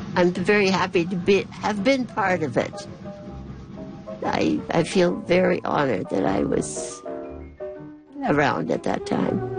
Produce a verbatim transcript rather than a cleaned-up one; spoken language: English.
I'm very happy to be have been part of it. I, I feel very honored that I was around at that time.